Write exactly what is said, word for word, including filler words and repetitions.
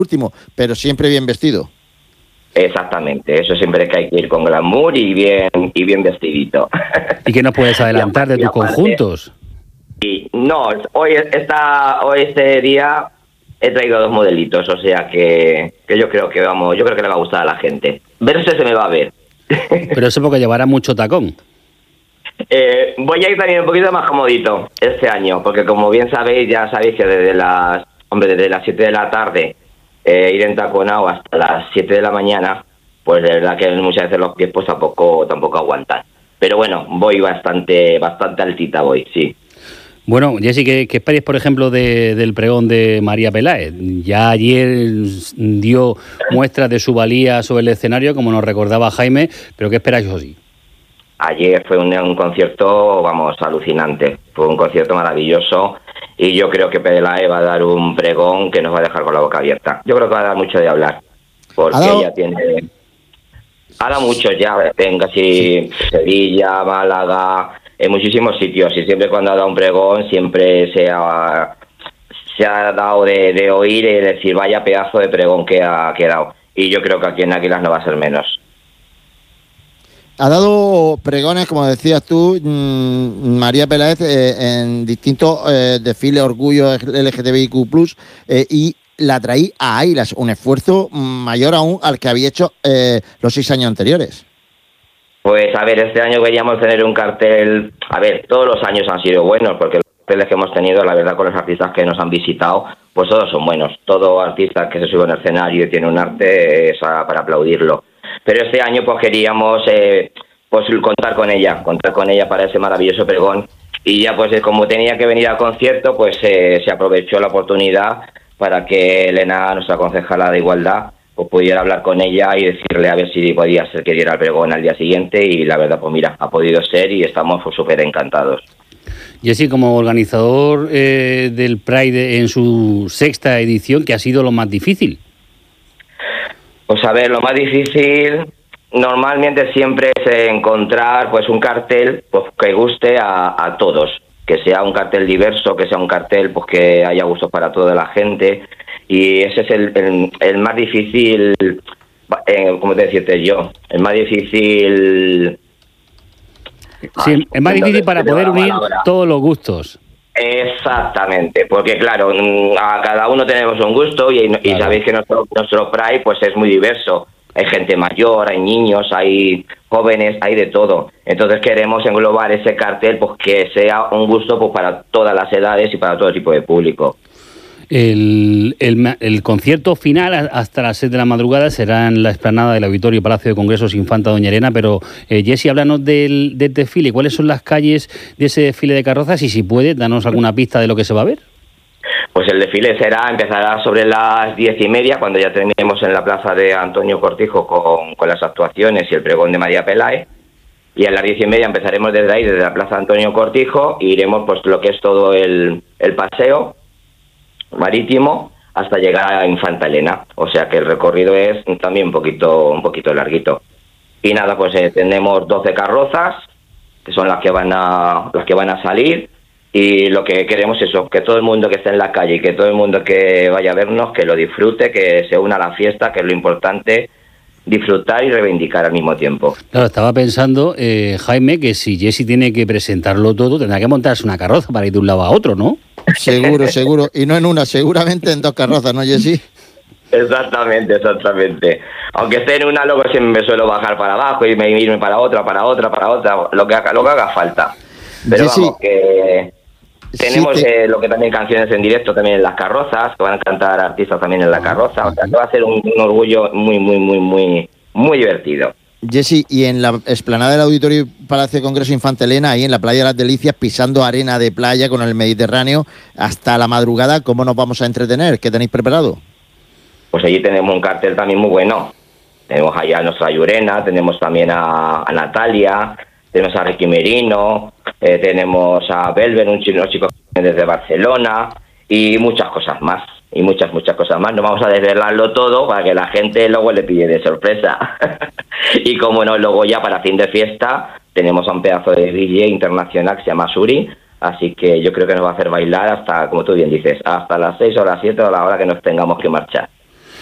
último, pero siempre bien vestido. Exactamente, eso siempre que hay que ir con glamour y bien y bien vestidito. ¿Y qué nos puedes adelantar de tus aparte, conjuntos? Y no, hoy está hoy este día he traído dos modelitos, o sea que, que yo creo que vamos, yo creo que le va a gustar a la gente. Verse se me va a ver. Pero eso porque llevará mucho tacón. Eh, voy a ir también un poquito más comodito este año, porque como bien sabéis, ya sabéis que desde las, hombre, desde las siete de la tarde eh, ir entaconado hasta las siete de la mañana, pues de verdad que muchas veces los pies pues tampoco, tampoco aguantan. Pero bueno, voy bastante, bastante altita voy, sí. Bueno, Jessy, ¿qué, qué esperáis, por ejemplo, de, del pregón de María Peláez? Ya ayer dio muestras de su valía sobre el escenario, como nos recordaba Jaime, pero ¿qué esperáis hoy? Ayer fue un, un concierto, vamos, alucinante. Fue un concierto maravilloso y yo creo que Peláez va a dar un pregón que nos va a dejar con la boca abierta. Yo creo que va a dar mucho de hablar, porque ella tiene... Ha dado mucho ya, en casi sí. Sevilla, Málaga, en muchísimos sitios, y siempre cuando ha dado un pregón siempre se ha, se ha dado de, de oír y decir vaya pedazo de pregón que ha, que ha dado. Y yo creo que aquí en Águilas no va a ser menos. Ha dado pregones, como decías tú, mmm, María Peláez, eh, en distintos eh, desfiles, orgullo L G T B I Q plus, eh, y la traí a Águilas, un esfuerzo mayor aún al que había hecho eh, los seis años anteriores. Pues a ver, este año queríamos tener un cartel, a ver, todos los años han sido buenos, porque los carteles que hemos tenido, la verdad, con los artistas que nos han visitado, pues todos son buenos. Todo artista que se sube en el escenario y tiene un arte es para aplaudirlo. Pero este año pues queríamos eh, pues contar con ella, contar con ella para ese maravilloso pregón. Y ya pues como tenía que venir al concierto, pues eh, se aprovechó la oportunidad para que Elena, nuestra concejala de Igualdad, pues pudiera hablar con ella y decirle a ver si podía ser que diera el pregón al día siguiente. Y la verdad, pues mira, ha podido ser y estamos pues, súper encantados. Jessy, como organizador eh, del Pride en su sexta edición, ¿qué ha sido lo más difícil? Pues a ver, lo más difícil normalmente siempre es encontrar pues un cartel pues que guste a, a todos, que sea un cartel diverso, que sea un cartel pues que haya gustos para toda la gente, y ese es el, el, el más difícil, eh, ¿cómo te decirte yo? El más difícil... Sí, Ay, es más difícil para poder unir todos los gustos. Exactamente, porque claro, a cada uno tenemos un gusto y, y claro. Sabéis que nuestro, nuestro Pride pues es muy diverso. Hay gente mayor, hay niños, hay jóvenes, hay de todo. Entonces queremos englobar ese cartel pues que sea un gusto pues para todas las edades y para todo tipo de público. El, el, el concierto final hasta las seis de la madrugada será en la explanada del Auditorio Palacio de Congresos Infanta Doña Elena, pero eh, Jessy, háblanos del, del desfile. ¿Cuáles son las calles de ese desfile de carrozas? Y si puede, danos alguna pista de lo que se va a ver. Pues el desfile será, empezará sobre las diez y media, cuando ya terminemos en la plaza de Antonio Cortijo con, con las actuaciones y el pregón de María Peláez. Y a las diez y media empezaremos desde ahí, desde la plaza Antonio Cortijo, e iremos pues lo que es todo el, el paseo marítimo hasta llegar a Infanta Elena, o sea que el recorrido es también un poquito un poquito larguito. Y nada, pues eh, tenemos doce carrozas que son las que van a las que van a salir, y lo que queremos es eso, que todo el mundo que esté en la calle y que todo el mundo que vaya a vernos, que lo disfrute, que se una a la fiesta, que es lo importante, disfrutar y reivindicar al mismo tiempo. Claro, estaba pensando, eh, Jaime, que si Jessy tiene que presentarlo todo, tendrá que montarse una carroza para ir de un lado a otro, ¿no? Seguro, seguro. Y no en una, seguramente en dos carrozas, ¿no, Jessy? Exactamente, exactamente. Aunque esté en una, luego siempre me suelo bajar para abajo y me irme para otra, para otra, para otra, lo que haga, lo que haga falta. Pero Jessy, vamos, que tenemos sí te... eh, lo que también canciones en directo también en las carrozas, que van a cantar artistas también en la carroza, o sea que va a ser un, un orgullo muy, muy, muy, muy, muy divertido. Jessy, y en la explanada del Auditorio Palacio de Congreso Infanta Elena, ahí en la Playa de las Delicias, pisando arena de playa con el Mediterráneo hasta la madrugada, ¿cómo nos vamos a entretener? ¿Qué tenéis preparado? Pues allí tenemos un cartel también muy bueno. Tenemos allá a nuestra Llurena, tenemos también a, a Natalia, tenemos a Ricky Merino, eh, tenemos a Belver, un chico, chico desde Barcelona, y muchas cosas más. Y muchas, muchas cosas más. No vamos a desvelarlo todo para que la gente luego le pille de sorpresa. Y como no, luego ya para fin de fiesta tenemos a un pedazo de D J internacional que se llama Suri, así que yo creo que nos va a hacer bailar hasta, como tú bien dices, hasta las seis o las siete o la hora que nos tengamos que marchar.